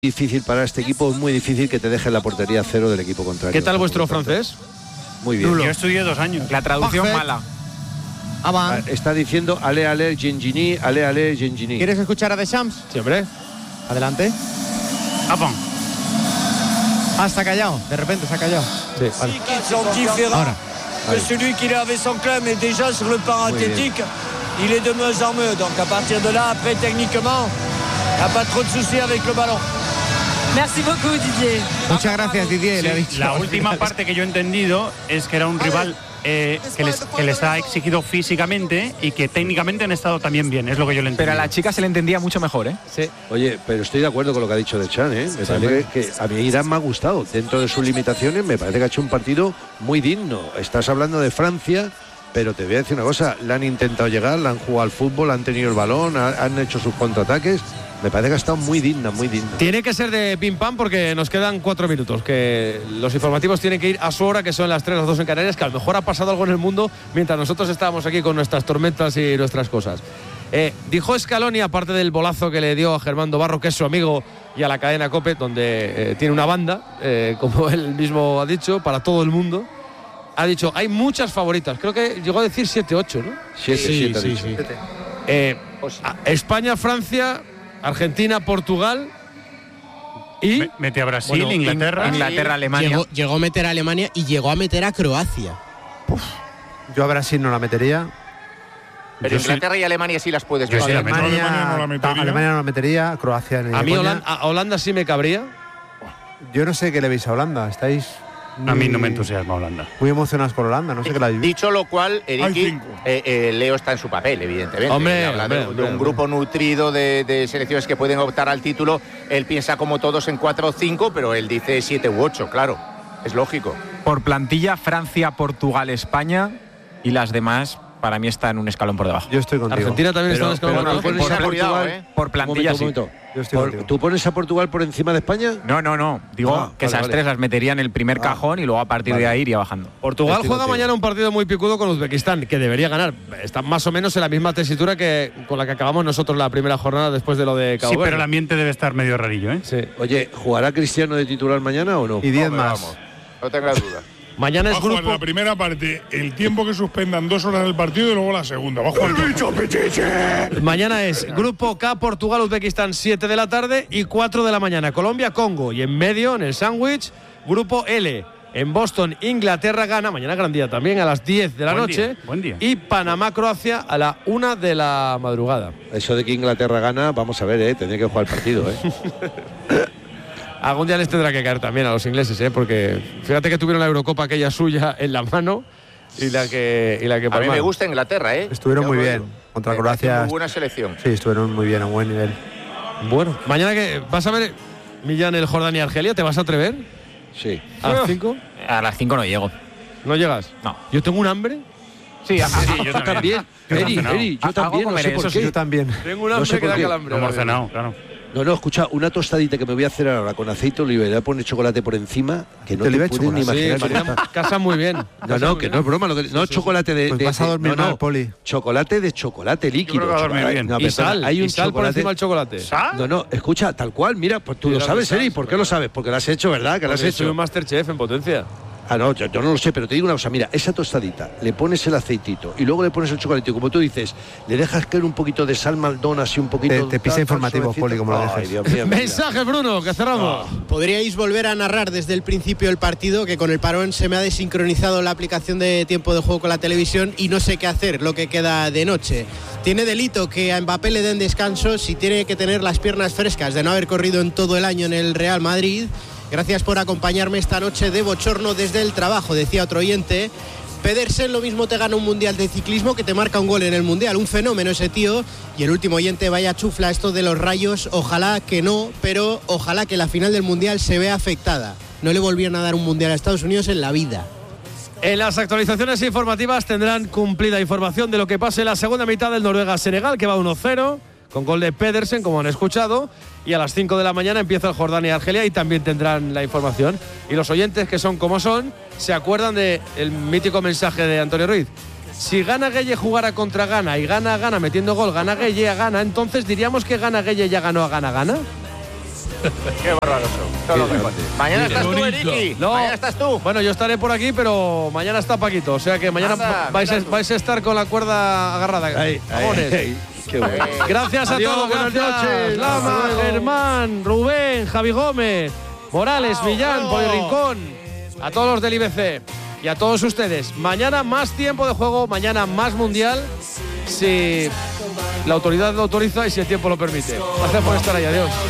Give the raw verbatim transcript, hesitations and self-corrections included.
difícil para este equipo, es muy difícil que te deje la portería cero del equipo contrario. ¿Qué tal vuestro francés? Muy bien. Yo estudié dos años. La traducción Parfait. mala. Ah, está diciendo ale ale Gengini, ale ale Gengini. ¿Quieres escuchar a Deschamps? Sí, hombre. Adelante. Avant. Ah, se ha callado. De repente se ha callado. Sí, vale. Ahora. Que celui qui est avec son club, mais déjà sur le plan athlétique, il est de mieux en mieux. Donc à partir de là, après techniquement, il n'y a pas trop de soucis avec le ballon. Merci beaucoup, Didier. Muchas gracias, Didier. Le ha Sí, dicho. la última parte que yo he entendido es que era un rival eh, que, les, que les ha exigido físicamente y que técnicamente han estado también bien, es lo que yo le entiendo. Pero a la chica se le entendía mucho mejor, ¿eh? Sí. Oye, pero estoy de acuerdo con lo que ha dicho De Chan, ¿eh? Me parece que a mí Irán me ha gustado. Dentro de sus limitaciones, me parece que ha hecho un partido muy digno. Estás hablando de Francia, pero te voy a decir una cosa. Le han intentado llegar, le han jugado al fútbol, han tenido el balón, ha- han hecho sus contraataques. Me parece que ha estado muy digna, muy digna. Tiene que ser de pim pam porque nos quedan cuatro minutos. Que los informativos tienen que ir a su hora, que son las tres, las dos en Canarias. Que a lo mejor ha pasado algo en el mundo mientras nosotros estábamos aquí con nuestras tormentas y nuestras cosas. Eh, dijo Scaloni, aparte del bolazo que le dio a Germán Barro, que es su amigo, y a la cadena COPE, donde eh, tiene una banda, eh, como él mismo ha dicho, para todo el mundo. Ha dicho, hay muchas favoritas. Creo que llegó a decir siete ocho, ¿no? Siete, siete, ha dicho. Eh, a- España, Francia, Argentina, Portugal y Me- Mete a Brasil, Bueno, Inglaterra. In- Inglaterra, Alemania. Llegó, llegó a meter a Alemania y llegó a meter a Croacia. Yo a Brasil no la metería. Pero Yo sí. Inglaterra y Alemania sí las puedes Yo ver. sí la meto. Alemania, Alemania no la metería. Alemania no la metería, Croacia ni a de mí coña. Holanda, a Holanda sí me cabría. Yo no sé qué le veis a Holanda. Estáis A mí no me muy- entusiasma Holanda. muy emocionados con Holanda. No sé qué la habéis visto. Dicho lo cual, Hay Eriki, cinco. eh, eh, Leo está en su papel, evidentemente. Hombre, Habla hombre, de, hombre, de un hombre. grupo nutrido de, de selecciones que pueden optar al título. Él piensa como todos en cuatro o cinco, pero él dice siete u ocho, claro. Es lógico. Por plantilla, Francia, Portugal, España y las demás para mí están un escalón por debajo. Yo estoy contigo. Argentina también Pero- está en escalón. pero por tú debajo. pones a Por- cuidado, Portugal- ¿eh? Por Un plantilla, momento, un sí. momento. Yo estoy Por- contigo. ¿Tú pones a Portugal por encima de España? No, no, no. Digo Ah, que vale, esas vale. tres las metería en el primer Ah. cajón y luego a partir Vale. de ahí iría bajando. Portugal Estoy juega contigo. mañana un partido muy picudo con Uzbekistán, que debería ganar. Está más o menos en la misma tesitura que con la que acabamos nosotros la primera jornada después de lo de Cabo Sí, pero Verde. el ambiente debe estar medio rarillo, ¿eh? Sí. Oye, ¿jugará Cristiano de titular mañana o no? Y diez Hombre, más. vamos, no tengas duda. Mañana Va es a jugar grupo. la primera parte, el tiempo que suspendan dos horas del partido y luego la segunda. Va a jugar Mañana es grupo K, Portugal, Uzbekistán, siete de la tarde y cuatro de la mañana. Colombia, Congo. Y en medio, en el sándwich, grupo L. En Boston, Inglaterra, Ghana. Mañana gran día también a las diez de la Buen noche. día, buen día. Y Panamá, Croacia a la una de la madrugada. Eso de que Inglaterra gana, vamos a ver, ¿eh? Tendría que jugar el partido, ¿eh? Algún día les tendrá que caer también a los ingleses, ¿eh? Porque fíjate que tuvieron la Eurocopa aquella suya en la mano y la que, y la que A mí palmaron. me gusta Inglaterra, ¿eh? Estuvieron Ya muy os lo bien. digo. Contra Me parece Croacia. Muy buena selección. Sí, estuvieron muy bien, a buen nivel. Bueno, mañana que vas a ver Millán, el Jordania, Argelia, ¿te vas a atrever? Sí. ¿A las cinco? A las cinco no llego. ¿No llegas? No. Yo tengo un hambre. Sí, a- Sí, yo Yo también. Yo Eri, también. Eri, yo Algo también, no comeré, sé por eso sí, qué. Yo también. Tengo un No hambre sé que por da qué. calambre. No hemos cenado, claro. No, no, escucha, una tostadita que me voy a hacer ahora con aceite de oliva y le voy a poner chocolate por encima, que no ¿Te te, oliva y puedes ni chocolate? Sí, imaginar. Mariano, casa muy bien. No, Casa no, muy que bien. no es broma. Lo que, no chocolate de, Pues de- vas a de- dormir no, mal, no, Poli. chocolate de chocolate líquido. creo que va a dormir chocolate- bien. no, Y perdona, sal, hay un y sal por chocolate- encima del chocolate. ¿Sal? No, no, escucha, tal cual, mira, pues tú Sí, lo la sabes, de Eri, sal, ¿por qué lo sabes? Porque lo has hecho, ¿verdad? Que lo has Porque soy hecho. un Masterchef en potencia. Ah, no, yo, yo no lo sé, pero te digo una cosa, mira, esa tostadita, le pones el aceitito y luego le pones el chocolate y como tú dices, le dejas caer un poquito de sal Maldon, así un poquito. Te- te pisa tal, informativo, suavecito. Poli, como lo Ay, dejes. Dios mío, mira. Mensaje, Bruno, que cerramos. ¿Podríais volver a narrar desde el principio del partido? Que con el parón se me ha desincronizado la aplicación de tiempo de juego con la televisión y no sé qué hacer lo que queda de noche. Tiene delito que a Mbappé le den descanso si tiene que tener las piernas frescas de no haber corrido en todo el año en el Real Madrid. Gracias por acompañarme esta noche de bochorno desde el trabajo, decía otro oyente. Pedersen lo mismo te gana un mundial de ciclismo que te marca un gol en el mundial, un fenómeno ese tío. Y el último oyente, vaya chufla esto de los Rayos, ojalá que no, pero ojalá que la final del mundial se vea afectada. No le volvieron a dar un mundial a Estados Unidos en la vida. En las actualizaciones informativas tendrán cumplida información de lo que pase en la segunda mitad del Noruega-Senegal, que va uno cero, con gol de Pedersen, como han escuchado. Y a las cinco de la mañana empieza el Jordania-Argelia y también tendrán la información. Y los oyentes, que son como son, se acuerdan del mítico mensaje de Antonio Ruiz. Si Gana Gueye jugara contra Ghana y gana Ghana metiendo gol, gana Gueye a Ghana, entonces diríamos que Gana Gueye ya ganó a Gana Ghana. Qué bárbaro son. Todo lo que pasa. Mañana estás tú, Eriki. No. Mañana estás tú. Bueno, yo estaré por aquí, pero mañana está Paquito. O sea que mañana Anda, vais, a, mira tú. vais a estar con la cuerda agarrada. Ahí, Jamones. ahí, ahí. Qué bueno. Gracias a Adiós, todos. buenas Gracias. noches. Lama, Hasta luego. Germán, Rubén, Javi Gómez, Morales, Chao, Millán, chao. Poli Rincón. A todos los del I B C y a todos ustedes. Mañana más tiempo de juego, mañana más mundial. Si la autoridad lo autoriza y si el tiempo lo permite. Gracias por estar ahí. Adiós.